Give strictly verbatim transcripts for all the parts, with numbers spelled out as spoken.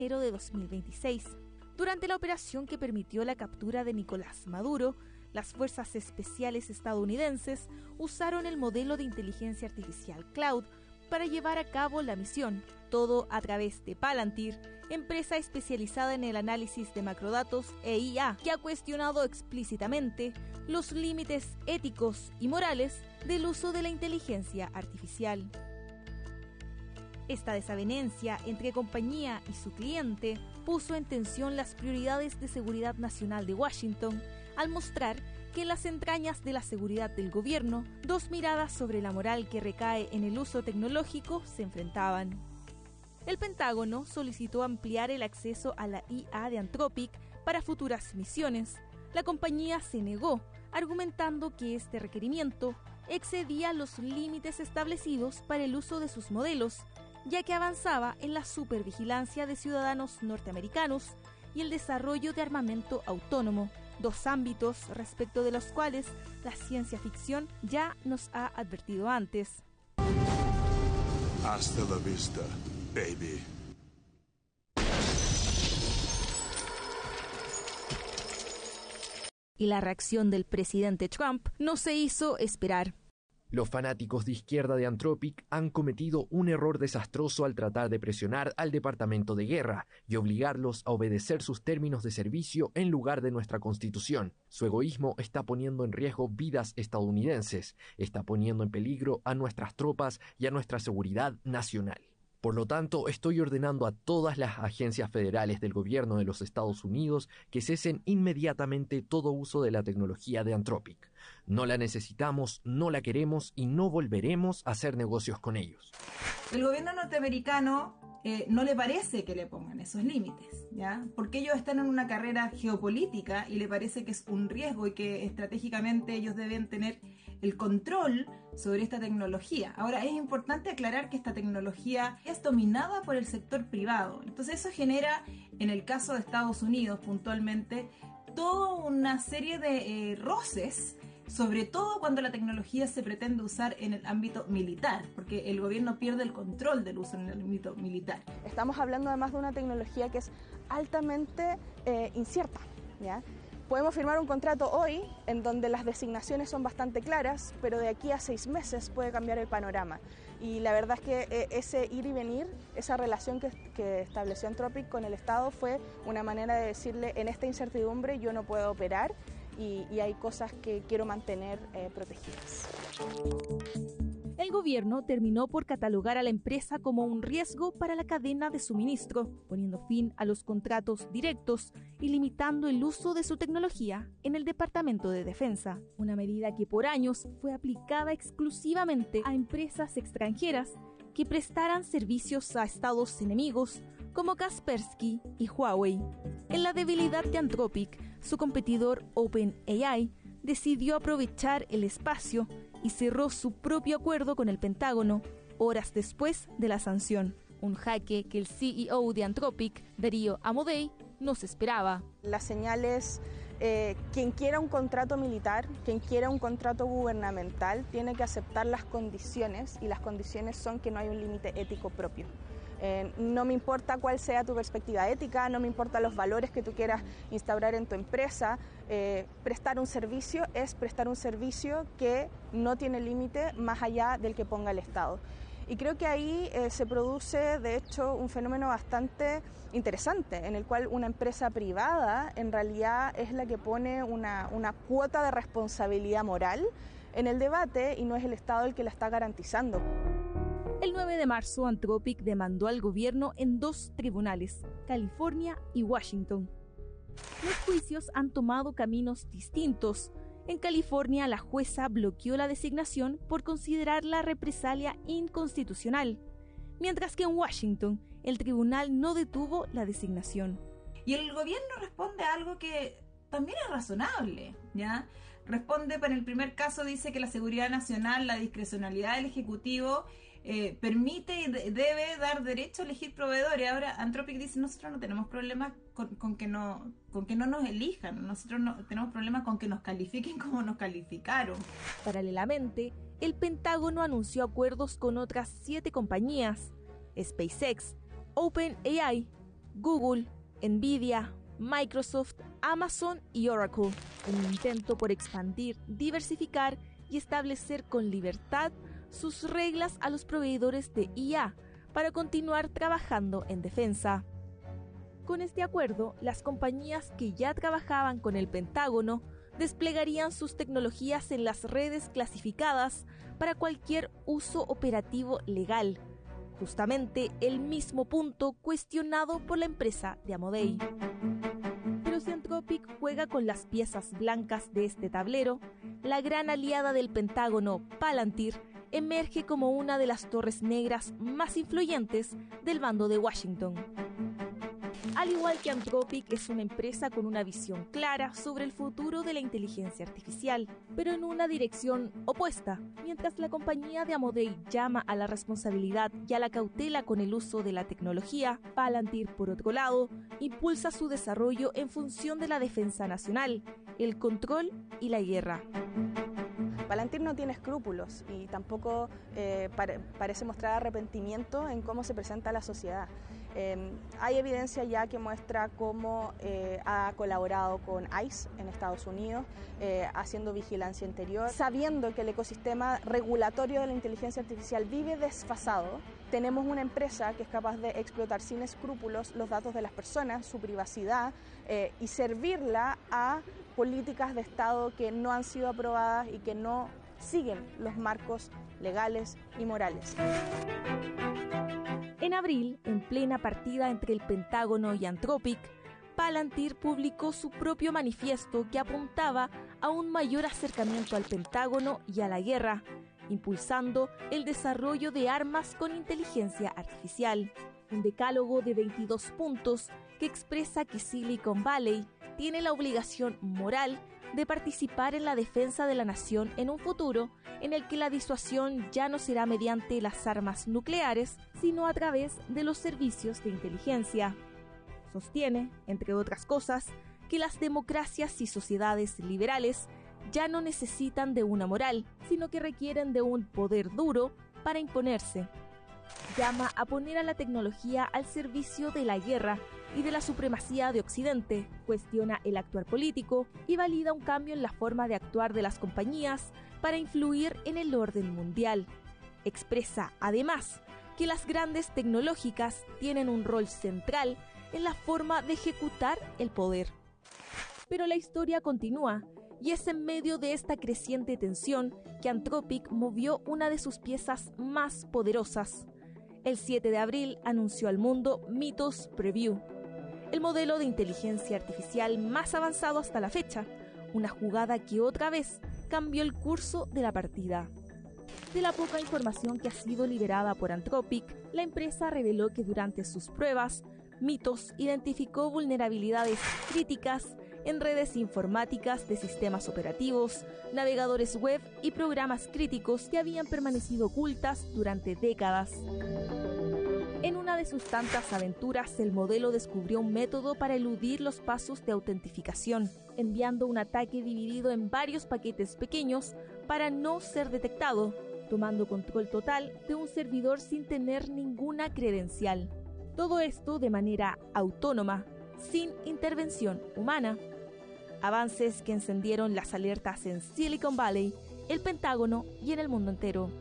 enero de dos mil veintiséis. Durante la operación que permitió la captura de Nicolás Maduro, las fuerzas especiales estadounidenses usaron el modelo de inteligencia artificial Cloud para llevar a cabo la misión, todo a través de Palantir, empresa especializada en el análisis de macrodatos e I A, que ha cuestionado explícitamente los límites éticos y morales del uso de la inteligencia artificial. Esta desavenencia entre compañía y su cliente puso en tensión las prioridades de seguridad nacional de Washington, al mostrar que en las entrañas de la seguridad del gobierno, dos miradas sobre la moral que recae en el uso tecnológico se enfrentaban. El Pentágono solicitó ampliar el acceso a la I A de Anthropic para futuras misiones. La compañía se negó, argumentando que este requerimiento excedía los límites establecidos para el uso de sus modelos, ya que avanzaba en la supervigilancia de ciudadanos norteamericanos y el desarrollo de armamento autónomo, dos ámbitos respecto de los cuales la ciencia ficción ya nos ha advertido antes. Hasta la vista, baby. Y la reacción del presidente Trump no se hizo esperar. Los fanáticos de izquierda de Anthropic han cometido un error desastroso al tratar de presionar al Departamento de Guerra y obligarlos a obedecer sus términos de servicio en lugar de nuestra Constitución. Su egoísmo está poniendo en riesgo vidas estadounidenses, está poniendo en peligro a nuestras tropas y a nuestra seguridad nacional. Por lo tanto, estoy ordenando a todas las agencias federales del gobierno de los Estados Unidos que cesen inmediatamente todo uso de la tecnología de Anthropic. No la necesitamos, no la queremos y no volveremos a hacer negocios con ellos. El gobierno norteamericano eh, no le parece que le pongan esos límites, ¿ya? Porque ellos están en una carrera geopolítica y le parece que es un riesgo y que estratégicamente ellos deben tener el control sobre esta tecnología. Ahora, es importante aclarar que esta tecnología es dominada por el sector privado. Entonces eso genera, en el caso de Estados Unidos puntualmente, toda una serie de eh, roces, sobre todo cuando la tecnología se pretende usar en el ámbito militar, porque el gobierno pierde el control del uso en el ámbito militar. Estamos hablando además de una tecnología que es altamente eh, incierta, ¿ya? Podemos firmar un contrato hoy en donde las designaciones son bastante claras, pero de aquí a seis meses puede cambiar el panorama. Y la verdad es que ese ir y venir, esa relación que, que estableció Anthropic con el Estado fue una manera de decirle, en esta incertidumbre yo no puedo operar y, y hay cosas que quiero mantener eh, protegidas. El gobierno terminó por catalogar a la empresa como un riesgo para la cadena de suministro, poniendo fin a los contratos directos y limitando el uso de su tecnología en el Departamento de Defensa, una medida que por años fue aplicada exclusivamente a empresas extranjeras que prestaran servicios a estados enemigos como Kaspersky y Huawei. En la debilidad de Anthropic, su competidor OpenAI decidió aprovechar el espacio y cerró su propio acuerdo con el Pentágono horas después de la sanción, un jaque que el C E O de Anthropic, Darío Amodei, no se esperaba. La señal es, eh, quien quiera un contrato militar, quien quiera un contrato gubernamental, tiene que aceptar las condiciones, y las condiciones son que no hay un límite ético propio. Eh, no me importa cuál sea tu perspectiva ética, no me importa los valores que tú quieras instaurar en tu empresa, eh, prestar un servicio es prestar un servicio que no tiene límite más allá del que ponga el Estado. Y creo que ahí eh, se produce, de hecho, un fenómeno bastante interesante, en el cual una empresa privada en realidad es la que pone una, una cuota de responsabilidad moral en el debate y no es el Estado el que la está garantizando. El nueve de marzo, Anthropic demandó al gobierno en dos tribunales, California y Washington. Los juicios han tomado caminos distintos. En California, la jueza bloqueó la designación por considerar la represalia inconstitucional, mientras que en Washington, el tribunal no detuvo la designación. Y el gobierno responde a algo que también es razonable, ¿ya? Responde, para el primer caso, dice que la seguridad nacional, la discrecionalidad del Ejecutivo eh, permite y de, debe dar derecho a elegir proveedores. Ahora, Anthropic dice, nosotros no tenemos problemas con, con, que no, con que no nos elijan, nosotros no tenemos problemas con que nos califiquen como nos calificaron. Paralelamente, el Pentágono anunció acuerdos con otras siete compañías: SpaceX, OpenAI, Google, Nvidia, Microsoft, Amazon y Oracle, en un intento por expandir, diversificar y establecer con libertad sus reglas a los proveedores de I A para continuar trabajando en defensa. Con este acuerdo, las compañías que ya trabajaban con el Pentágono desplegarían sus tecnologías en las redes clasificadas para cualquier uso operativo legal, justamente el mismo punto cuestionado por la empresa de Amodei. Pero si Anthropic juega con las piezas blancas de este tablero, la gran aliada del Pentágono, Palantir, emerge como una de las torres negras más influyentes del bando de Washington. Al igual que Anthropic, es una empresa con una visión clara sobre el futuro de la inteligencia artificial, pero en una dirección opuesta. Mientras la compañía de Amodei llama a la responsabilidad y a la cautela con el uso de la tecnología, Palantir, por otro lado, impulsa su desarrollo en función de la defensa nacional, el control y la guerra. Palantir no tiene escrúpulos y tampoco eh, pare, parece mostrar arrepentimiento en cómo se presenta a la sociedad. Eh, hay evidencia ya que muestra cómo eh, ha colaborado con ICE en Estados Unidos, eh, haciendo vigilancia interior, sabiendo que el ecosistema regulatorio de la inteligencia artificial vive desfasado. Tenemos una empresa que es capaz de explotar sin escrúpulos los datos de las personas, su privacidad, eh, y servirla a políticas de Estado que no han sido aprobadas y que no siguen los marcos legales y morales. En abril, en plena partida entre el Pentágono y Anthropic, Palantir publicó su propio manifiesto que apuntaba a un mayor acercamiento al Pentágono y a la guerra, impulsando el desarrollo de armas con inteligencia artificial. Un decálogo de veintidós puntos que expresa que Silicon Valley tiene la obligación moral de participar en la defensa de la nación en un futuro en el que la disuasión ya no será mediante las armas nucleares, sino a través de los servicios de inteligencia. Sostiene, entre otras cosas, que las democracias y sociedades liberales ya no necesitan de una moral, sino que requieren de un poder duro para imponerse. Llama a poner a la tecnología al servicio de la guerra y de la supremacía de Occidente, cuestiona el actuar político y valida un cambio en la forma de actuar de las compañías para influir en el orden mundial. Expresa, además, que las grandes tecnológicas tienen un rol central en la forma de ejecutar el poder. Pero la historia continúa, y es en medio de esta creciente tensión que Anthropic movió una de sus piezas más poderosas. El siete de abril anunció al mundo Mythos Preview, el modelo de inteligencia artificial más avanzado hasta la fecha, una jugada que otra vez cambió el curso de la partida. De la poca información que ha sido liberada por Anthropic, la empresa reveló que durante sus pruebas, Mythos identificó vulnerabilidades críticas en redes informáticas de sistemas operativos, navegadores web y programas críticos que habían permanecido ocultas durante décadas. En una de sus tantas aventuras, el modelo descubrió un método para eludir los pasos de autentificación, enviando un ataque dividido en varios paquetes pequeños para no ser detectado, tomando control total de un servidor sin tener ninguna credencial. Todo esto de manera autónoma, sin intervención humana. Avances que encendieron las alertas en Silicon Valley, el Pentágono y en el mundo entero.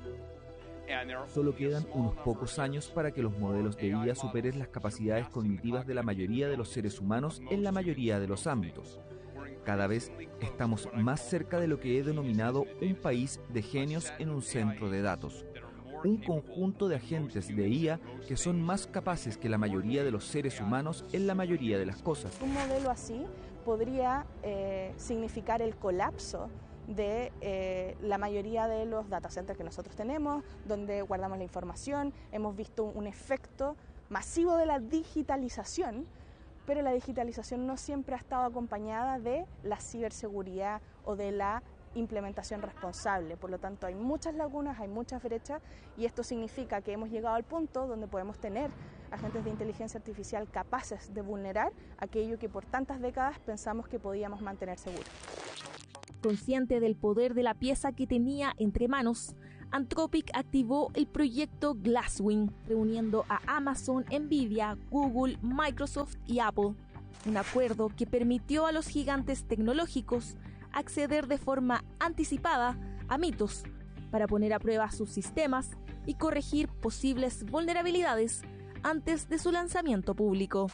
Solo quedan unos pocos años para que los modelos de I A superen las capacidades cognitivas de la mayoría de los seres humanos en la mayoría de los ámbitos. Cada vez estamos más cerca de lo que he denominado un país de genios en un centro de datos. Un conjunto de agentes de I A que son más capaces que la mayoría de los seres humanos en la mayoría de las cosas. Un modelo así podría eh, significar el colapso de eh, la mayoría de los data centers que nosotros tenemos, donde guardamos la información. Hemos visto un efecto masivo de la digitalización, pero la digitalización no siempre ha estado acompañada de la ciberseguridad o de la implementación responsable. Por lo tanto, hay muchas lagunas, hay muchas brechas, y esto significa que hemos llegado al punto donde podemos tener agentes de inteligencia artificial capaces de vulnerar aquello que por tantas décadas pensamos que podíamos mantener seguro. Consciente del poder de la pieza que tenía entre manos, Anthropic activó el proyecto Glasswing, reuniendo a Amazon, Nvidia, Google, Microsoft y Apple. Un acuerdo que permitió a los gigantes tecnológicos acceder de forma anticipada a mitos para poner a prueba sus sistemas y corregir posibles vulnerabilidades antes de su lanzamiento público.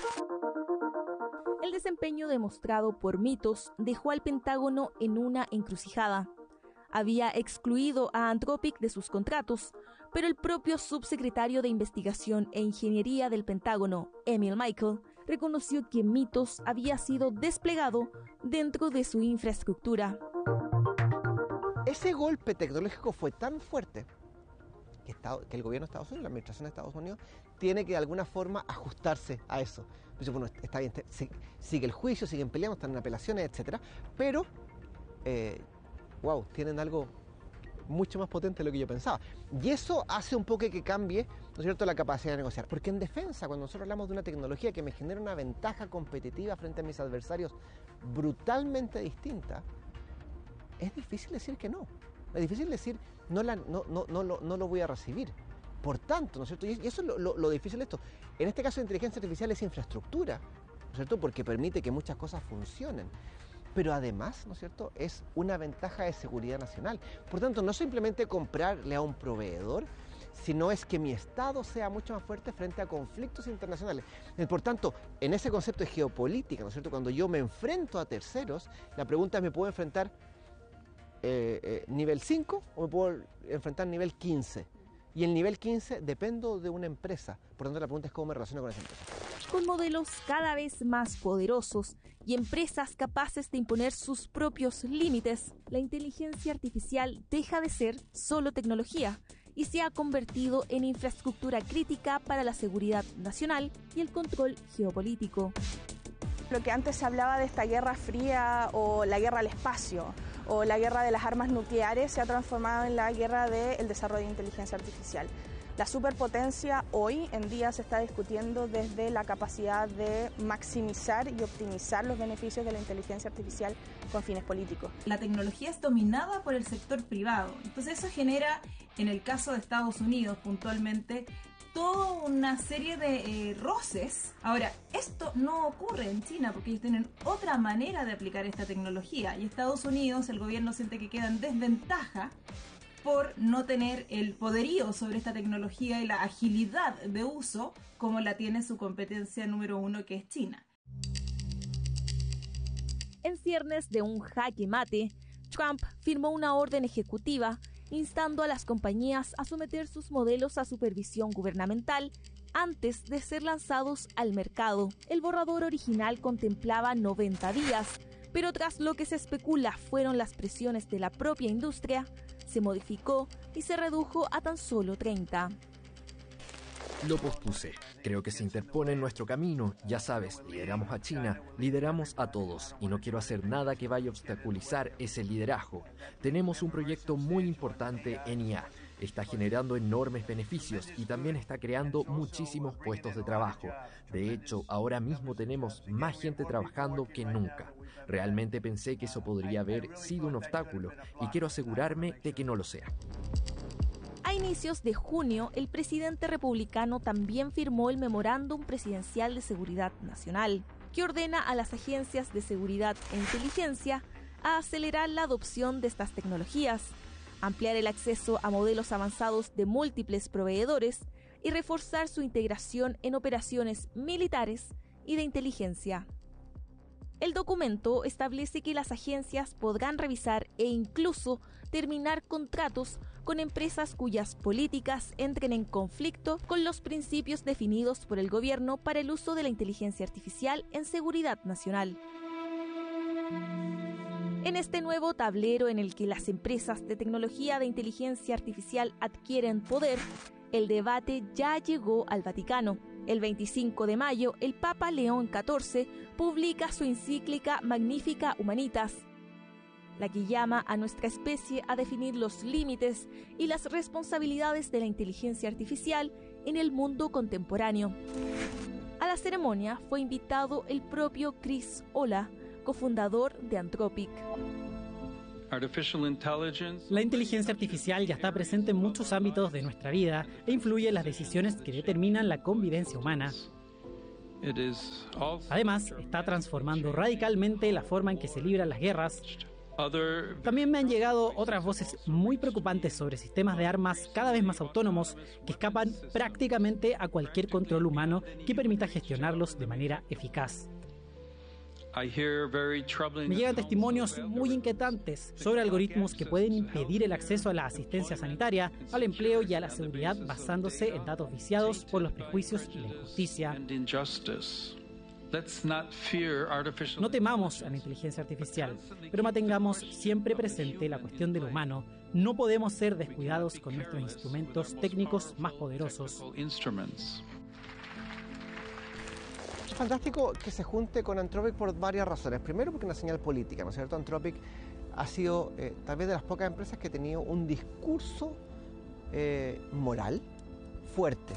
El desempeño demostrado por mitos dejó al Pentágono en una encrucijada. Había excluido a Anthropic de sus contratos, pero el propio subsecretario de Investigación e Ingeniería del Pentágono, Emil Michael, reconoció que Mitos había sido desplegado dentro de su infraestructura. Ese golpe tecnológico fue tan fuerte que, Estado, que el gobierno de Estados Unidos, la administración de Estados Unidos, tiene que de alguna forma ajustarse a eso. Entonces, bueno, está bien, sigue el juicio, siguen peleando, están en apelaciones, etcétera, pero... Eh, wow, tienen algo mucho más potente de lo que yo pensaba. Y eso hace un poco que cambie, ¿no es cierto?, la capacidad de negociar. Porque en defensa, cuando nosotros hablamos de una tecnología que me genera una ventaja competitiva frente a mis adversarios brutalmente distinta, es difícil decir que no. Es difícil decir, no, la, no, no, no, lo, no lo voy a recibir. Por tanto, ¿no es cierto? Y eso es lo, lo, lo difícil de esto. En este caso, la inteligencia artificial es infraestructura, ¿no es cierto?, porque permite que muchas cosas funcionen. Pero además, ¿no es cierto?, es una ventaja de seguridad nacional. Por tanto, no simplemente comprarle a un proveedor, sino es que mi Estado sea mucho más fuerte frente a conflictos internacionales. Por tanto, en ese concepto de geopolítica, ¿no es cierto?, cuando yo me enfrento a terceros, la pregunta es, ¿me puedo enfrentar eh, eh, nivel cinco o me puedo enfrentar nivel quince? Y el nivel quince dependo de una empresa. Por tanto, la pregunta es cómo me relaciono con esa empresa. Con modelos cada vez más poderosos y empresas capaces de imponer sus propios límites, la inteligencia artificial deja de ser solo tecnología y se ha convertido en infraestructura crítica para la seguridad nacional y el control geopolítico. Lo que antes se hablaba de esta guerra fría o la guerra al espacio o la guerra de las armas nucleares se ha transformado en la guerra del desarrollo de inteligencia artificial. La superpotencia hoy en día se está discutiendo desde la capacidad de maximizar y optimizar los beneficios de la inteligencia artificial con fines políticos. La tecnología es dominada por el sector privado, entonces eso genera, en el caso de Estados Unidos puntualmente, toda una serie de eh, roces. Ahora, esto no ocurre en China porque ellos tienen otra manera de aplicar esta tecnología y Estados Unidos, el gobierno siente que queda en desventaja por no tener el poderío sobre esta tecnología y la agilidad de uso como la tiene su competencia número uno, que es China. En ciernes de un jaque mate, Trump firmó una orden ejecutiva instando a las compañías a someter sus modelos a supervisión gubernamental antes de ser lanzados al mercado. El borrador original contemplaba noventa días, pero tras lo que se especula fueron las presiones de la propia industria, se modificó y se redujo a tan solo treinta. Lo pospuse. Creo que se interpone en nuestro camino. Ya sabes, lideramos a China, lideramos a todos, y no quiero hacer nada que vaya a obstaculizar ese liderazgo. Tenemos un proyecto muy importante en I A. Está generando enormes beneficios y también está creando muchísimos puestos de trabajo. De hecho, ahora mismo tenemos más gente trabajando que nunca. Realmente pensé que eso podría haber sido un obstáculo y quiero asegurarme de que no lo sea. A inicios de junio, el presidente republicano también firmó el Memorándum Presidencial de Seguridad Nacional, que ordena a las agencias de seguridad e inteligencia a acelerar la adopción de estas tecnologías, ampliar el acceso a modelos avanzados de múltiples proveedores y reforzar su integración en operaciones militares y de inteligencia. El documento establece que las agencias podrán revisar e incluso terminar contratos con empresas cuyas políticas entren en conflicto con los principios definidos por el gobierno para el uso de la inteligencia artificial en seguridad nacional. En este nuevo tablero en el que las empresas de tecnología de inteligencia artificial adquieren poder, el debate ya llegó al Vaticano. El veinticinco de mayo, el Papa León catorce publica su encíclica Magnificat Humanitas, la que llama a nuestra especie a definir los límites y las responsabilidades de la inteligencia artificial en el mundo contemporáneo. A la ceremonia fue invitado el propio Chris Olah, cofundador de Anthropic. La inteligencia artificial ya está presente en muchos ámbitos de nuestra vida e influye en las decisiones que determinan la convivencia humana. Además, está transformando radicalmente la forma en que se libran las guerras. También me han llegado otras voces muy preocupantes sobre sistemas de armas cada vez más autónomos que escapan prácticamente a cualquier control humano que permita gestionarlos de manera eficaz. Me llegan testimonios muy inquietantes sobre algoritmos que pueden impedir el acceso a la asistencia sanitaria, al empleo y a la seguridad basándose en datos viciados por los prejuicios y la injusticia. No temamos a la inteligencia artificial, pero mantengamos siempre presente la cuestión del humano. No podemos ser descuidados con nuestros instrumentos técnicos más poderosos. Es fantástico que se junte con Anthropic por varias razones. Primero, porque es una señal política, ¿no es cierto? Anthropic ha sido eh, tal vez de las pocas empresas que ha tenido un discurso eh, moral fuerte.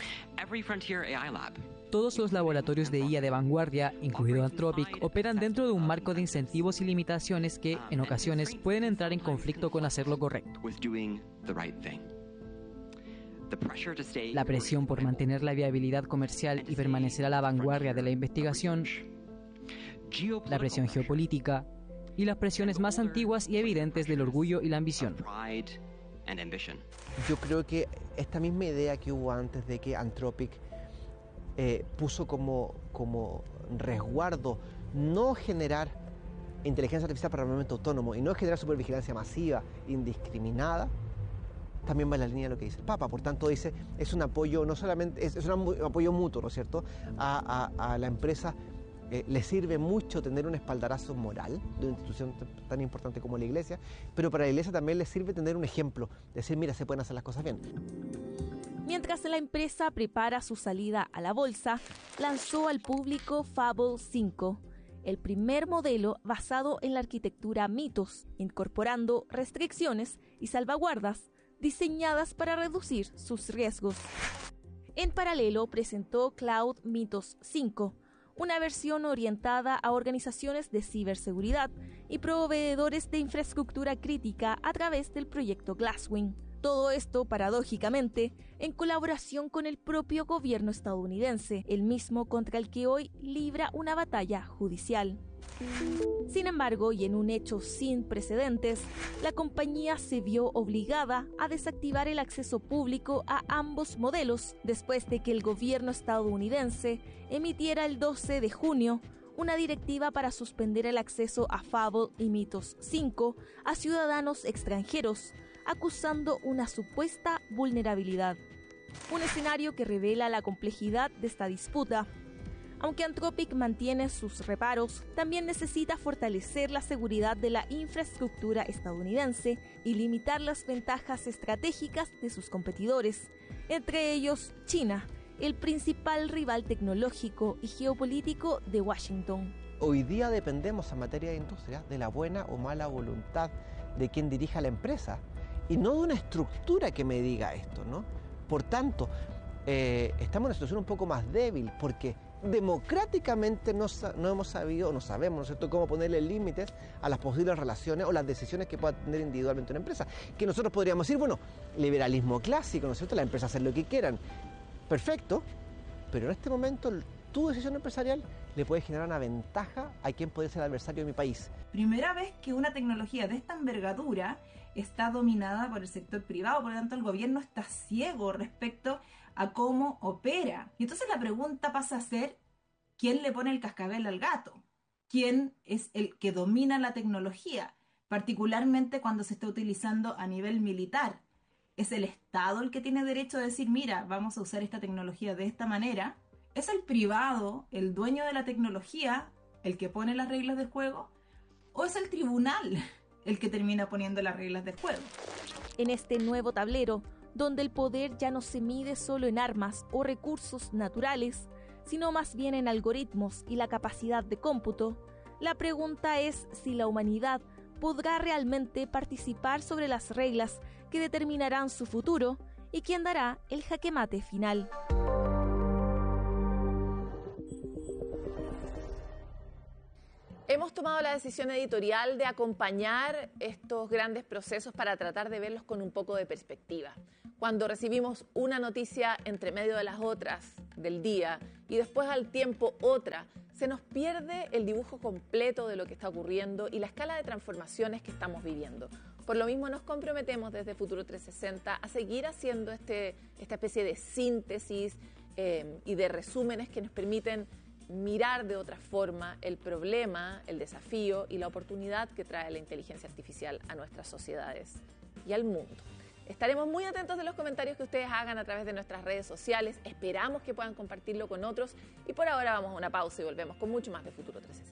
Todos los laboratorios de I A de vanguardia, incluido Anthropic, operan dentro de un marco de incentivos y limitaciones que, en ocasiones, pueden entrar en conflicto con hacer lo correcto. La presión por mantener la viabilidad comercial y permanecer a la vanguardia de la investigación, la presión geopolítica y las presiones más antiguas y evidentes del orgullo y la ambición. Yo creo que esta misma idea que hubo antes de que Anthropic eh, puso como, como resguardo no generar inteligencia artificial para el momento autónomo y no generar supervigilancia masiva, indiscriminada, también va en la línea de lo que dice el Papa. Por tanto, dice, es un apoyo, no solamente, es, es un apoyo mutuo, ¿no es cierto? A, a, a la empresa eh, le sirve mucho tener un espaldarazo moral de una institución tan importante como la Iglesia, pero para la Iglesia también le sirve tener un ejemplo, decir, mira, se pueden hacer las cosas bien. Mientras la empresa prepara su salida a la bolsa, lanzó al público Fable cinco, el primer modelo basado en la arquitectura Mythos, incorporando restricciones y salvaguardas diseñadas para reducir sus riesgos. En paralelo, presentó Cloud Mythos cinco, una versión orientada a organizaciones de ciberseguridad y proveedores de infraestructura crítica a través del proyecto Glasswing. Todo esto, paradójicamente, en colaboración con el propio gobierno estadounidense, el mismo contra el que hoy libra una batalla judicial. Sin embargo, y en un hecho sin precedentes, la compañía se vio obligada a desactivar el acceso público a ambos modelos después de que el gobierno estadounidense emitiera el doce de junio una directiva para suspender el acceso a Fable y Mythos cinco a ciudadanos extranjeros, acusando una supuesta vulnerabilidad. Un escenario que revela la complejidad de esta disputa. Aunque Anthropic mantiene sus reparos, también necesita fortalecer la seguridad de la infraestructura estadounidense y limitar las ventajas estratégicas de sus competidores, entre ellos China, el principal rival tecnológico y geopolítico de Washington. Hoy día dependemos en materia de industria de la buena o mala voluntad de quien dirija la empresa y no de una estructura que me diga esto, ¿no? Por tanto, eh, estamos en una situación un poco más débil porque democráticamente no, no hemos sabido, no sabemos, ¿no es cierto?, cómo ponerle límites a las posibles relaciones o las decisiones que pueda tener individualmente una empresa. Que nosotros podríamos decir, bueno, liberalismo clásico, ¿no es cierto?, las empresas hacen lo que quieran. Perfecto, pero en este momento tu decisión empresarial le puede generar una ventaja a quien puede ser el adversario de mi país. Primera vez que una tecnología de esta envergadura está dominada por el sector privado, por lo tanto el gobierno está ciego respecto a cómo opera. Y entonces la pregunta pasa a ser, ¿quién le pone el cascabel al gato? ¿Quién es el que domina la tecnología? Particularmente cuando se está utilizando a nivel militar. ¿Es el Estado el que tiene derecho a decir, mira, vamos a usar esta tecnología de esta manera? ¿Es el privado, el dueño de la tecnología, el que pone las reglas del juego? ¿O es el tribunal el que termina poniendo las reglas del juego? En este nuevo tablero, donde el poder ya no se mide solo en armas o recursos naturales, sino más bien en algoritmos y la capacidad de cómputo, la pregunta es si la humanidad podrá realmente participar sobre las reglas que determinarán su futuro y quién dará el jaque mate final. Hemos tomado la decisión editorial de acompañar estos grandes procesos para tratar de verlos con un poco de perspectiva. Cuando recibimos una noticia entre medio de las otras del día y después al tiempo otra, se nos pierde el dibujo completo de lo que está ocurriendo y la escala de transformaciones que estamos viviendo. Por lo mismo nos comprometemos desde Futuro trescientos sesenta a seguir haciendo este, esta especie de síntesis eh, y de resúmenes que nos permiten mirar de otra forma el problema, el desafío y la oportunidad que trae la inteligencia artificial a nuestras sociedades y al mundo. Estaremos muy atentos de los comentarios que ustedes hagan a través de nuestras redes sociales. Esperamos que puedan compartirlo con otros y por ahora vamos a una pausa y volvemos con mucho más de Futuro trescientos sesenta.